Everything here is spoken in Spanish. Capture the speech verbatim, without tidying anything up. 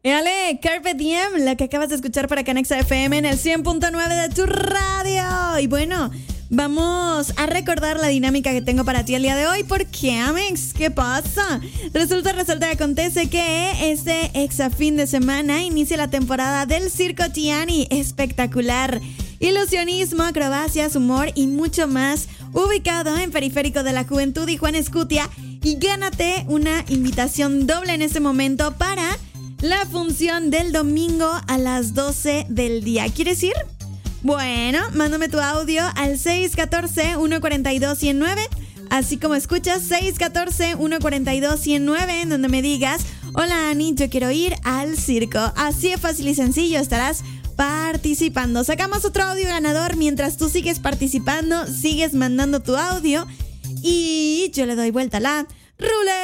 Éale, Carpe Diem, la que acabas de escuchar para Canexa F M en el cien punto nueve de tu radio. Y bueno, vamos a recordar la dinámica que tengo para ti el día de hoy. ¿Por qué, Amex? ¿Qué pasa? Resulta, resulta, acontece que este exa fin de semana inicia la temporada del Circo Tiani. Espectacular. Ilusionismo, acrobacias, humor y mucho más. Ubicado en Periférico de la Juventud y Juan Escutia. Y gánate una invitación doble en este momento para la función del domingo a las doce del día. ¿Quieres ir? Bueno, mándame tu audio al seis uno cuatro, uno cuatro dos, uno cero nueve, así como escuchas, seis uno cuatro, uno cuatro dos, uno cero nueve, en donde me digas, hola Ani, yo quiero ir al circo. Así de fácil y sencillo estarás participando. Sacamos otro audio ganador mientras tú sigues participando, sigues mandando tu audio y yo le doy vuelta a la ruleta.